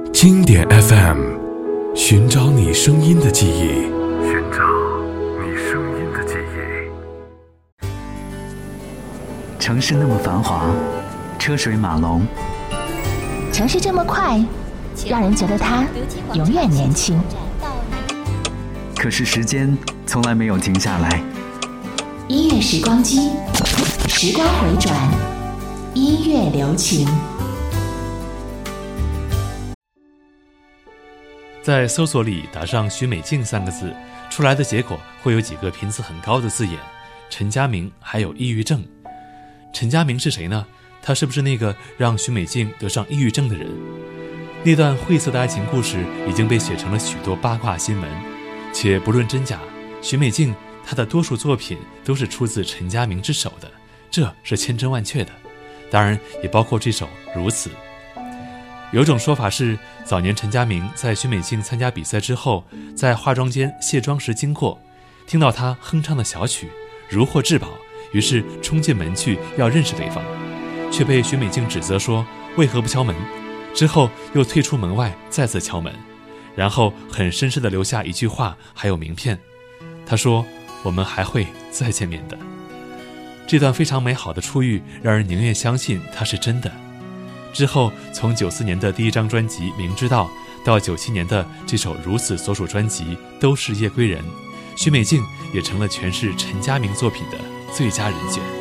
经典 FM， 寻找你声音的记忆， 寻找你声音的记忆。 城市那么繁华，车水马龙， 城市这么快，让人觉得它永远年轻。 可是时间从来没有停下来。 音乐时光机，时光回转，音乐留情。 在搜索里打上许美静3个字，出来的结果会有几个频次很高的字眼：陈佳明，还有抑郁症。陈佳明是谁呢？他是不是那个让许美静得上抑郁症的人？那段晦涩的爱情故事已经被写成了许多八卦新闻，且不论真假，许美静她的多数作品都是出自陈佳明之手的，这是千真万确的，当然也包括这首《如此》。有种说法是，早年陈佳明在许美静参加比赛之后，在化妆间卸妆时经过，听到她哼唱的小曲，如获至宝，于是冲进门去要认识对方，却被许美静指责说为何不敲门，之后又退出门外再次敲门，然后很绅士地留下一句话还有名片，他说我们还会再见面的。这段非常美好的初遇让人宁愿相信它是真的。之后从94年的第一张专辑《明知道》到97年的这首《如此》所属专辑都是夜归人，许美静也成了诠释陈佳明作品的最佳人选。